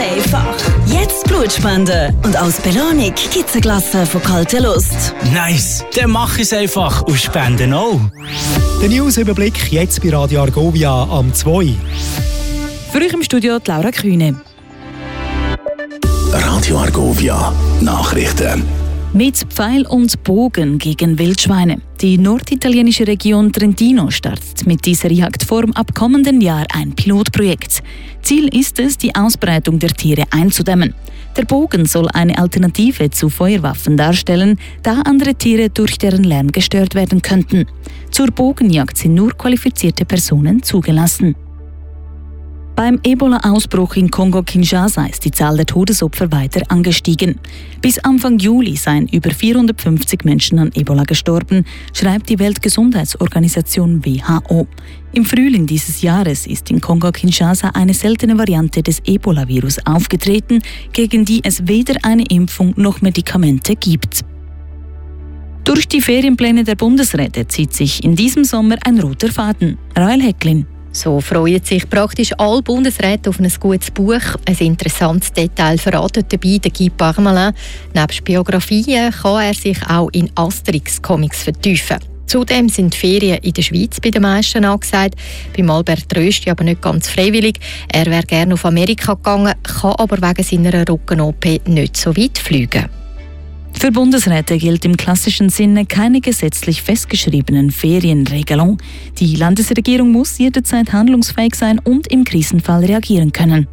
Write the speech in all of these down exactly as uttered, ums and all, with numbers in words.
einfach. Jetzt Blutspenden. Und als Belohnung gibt's eine Glasse von kalter Lust. Nice, dann mach ich's einfach und spenden auch. Der News-Überblick jetzt bei Radio Argovia am zwei. Für euch im Studio die Laura Kühne. Radio Argovia, Nachrichten. Mit Pfeil und Bogen gegen Wildschweine. Die norditalienische Region Trentino startet mit dieser Jagdform ab kommenden Jahr ein Pilotprojekt. Ziel ist es, die Ausbreitung der Tiere einzudämmen. Der Bogen soll eine Alternative zu Feuerwaffen darstellen, da andere Tiere durch deren Lärm gestört werden könnten. Zur Bogenjagd sind nur qualifizierte Personen zugelassen. Beim Ebola-Ausbruch in Kongo-Kinshasa ist die Zahl der Todesopfer weiter angestiegen. Bis Anfang Juli seien über vierhundertfünfzig Menschen an Ebola gestorben, schreibt die Weltgesundheitsorganisation W H O. Im Frühling dieses Jahres ist in Kongo-Kinshasa eine seltene Variante des Ebola-Virus aufgetreten, gegen die es weder eine Impfung noch Medikamente gibt. Durch die Ferienpläne der Bundesräte zieht sich in diesem Sommer ein roter Faden. Rael Hecklin. So freuen sich praktisch alle Bundesräte auf ein gutes Buch. Ein interessantes Detail verratet dabei der Guy Parmelin. Nebst Biografien kann er sich auch in Asterix-Comics vertiefen. Zudem sind Ferien in der Schweiz bei den meisten angesagt. Bei Albert Rösti aber nicht ganz freiwillig. Er wäre gerne auf Amerika gegangen, kann aber wegen seiner Rücken-O P nicht so weit fliegen. Für Bundesräte gilt im klassischen Sinne keine gesetzlich festgeschriebenen Ferienregelung. Die Landesregierung muss jederzeit handlungsfähig sein und im Krisenfall reagieren können.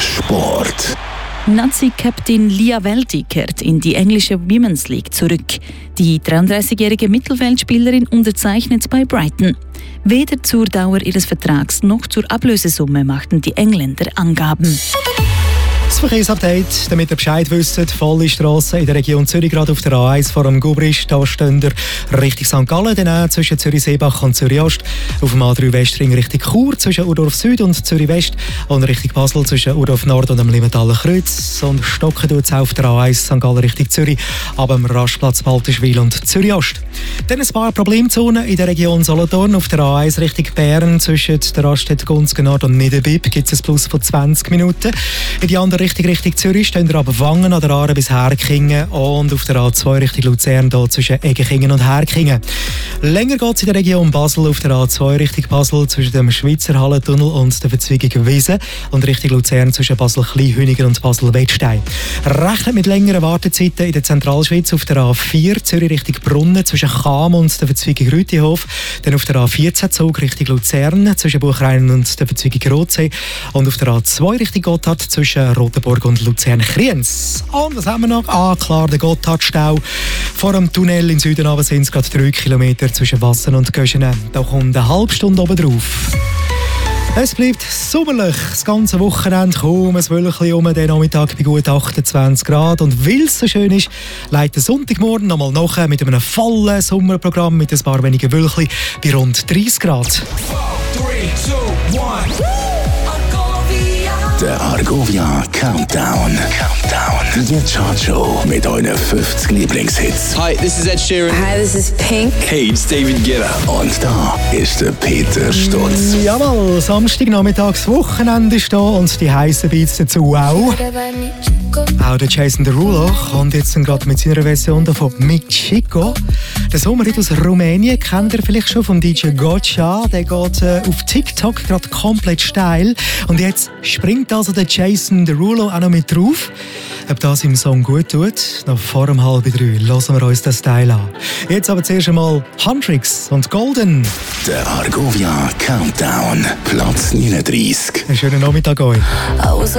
Sport. Nazi-Captain Lia Welti kehrt in die englische Women's League zurück. Die dreiunddreißigjährige Mittelfeldspielerin unterzeichnet bei Brighton. Weder zur Dauer ihres Vertrags noch zur Ablösesumme machten die Engländer Angaben. Das Verkehrsupdate, damit ihr Bescheid wisst. Volle Strassen in der Region Zürich, gerade auf der A eins vor dem Gubrisch. Da stehen ihr Richtung Sankt Gallen, dann auch zwischen Zürich-Seebach und Zürich-Ost. Auf dem A drei Westring Richtung Chur, zwischen Urdorf Süd und Zürich-West. Und Richtung Basel zwischen Urdorf Nord und dem Limmentaler Kreuz. Und stocken tut es auf der A eins Sankt Gallen Richtung Zürich, aber am Rastplatz Balterschwil und Zürich-Ost. Dann ein paar Problemzonen in der Region Solothurn. Auf der A eins Richtung Bern zwischen der Raststätte Gunzgen Nord und Niederbipp gibt es ein Plus von zwanzig Minuten. In die andere Richtung, Richtung Zürich, stehen wir aber Wangen an der Aare bis Herkingen und auf der A zwei Richtung Luzern hier zwischen Eggekingen und Herkingen. Länger geht es in der Region Basel auf der A zwei Richtung Basel zwischen dem Schweizer Hallentunnel und der Verzweigung Wiesen und Richtung Luzern zwischen Basel-Kleinhünigen und Basel-Wettstein. Rechnet mit längeren Wartezeiten in der Zentralschweiz auf der A vier Zürich Richtung Brunnen zwischen Cham und der Verzweigung Rütihof, dann auf der A vierzehn Zug Richtung Luzern zwischen Buchreinen und der Verzweigung Rotsee und auf der A zwei Richtung Gotthard zwischen Rotenburg und Luzern-Kriens. Und was haben wir noch? Ah, klar, der Gotthardstau. Vor dem Tunnel im Süden aber sind es gerade drei Kilometer zwischen Wassen und Göschenen. Da kommt eine halbe Stunde oben drauf. Es bleibt sommerlich das ganze Wochenende, kaum ein Wölkchen um, den Nachmittag bei gut achtundzwanzig Grad. Und weil es so schön ist, legt der Sonntagmorgen nochmal nach mit einem vollen Sommerprogramm mit ein paar wenigen Wölkchen bei rund dreißig Grad. Der Argovia Countdown. Countdown. Die Chartshow mit euren fünfzig Lieblingshits. Hi, this is Ed Sheeran. Hi, this is Pink. Hey, it's David Guetta. Und da ist der Peter Stutz. Jawohl, Samstagnachmittags Wochenende ist da und die heissen Beats dazu auch. Auch der Jason Derulo kommt jetzt gerade mit seiner Version davon mit Chico. Der Sommerhit aus Rumänien kennt ihr vielleicht schon von D J Gotcha. Der geht äh, auf TikTok gerade komplett steil. Und jetzt springt also der Jason Derulo auch noch mit drauf. Ob das im Song gut tut, noch vor um halb drei hören wir uns das Teil an. Jetzt aber zuerst einmal Huntrix und Golden. Der Argovia Countdown, Platz neununddreißig. Einen schönen Nachmittag euch. I was